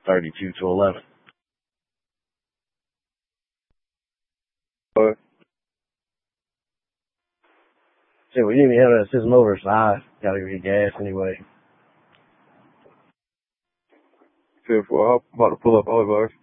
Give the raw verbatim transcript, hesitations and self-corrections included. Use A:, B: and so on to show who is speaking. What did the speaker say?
A: thirty-two to eleven.
B: But
A: Shit, we didn't even have that system over, so I gotta get gas anyway.
B: shit, for I'm about to pull up Olive Garden.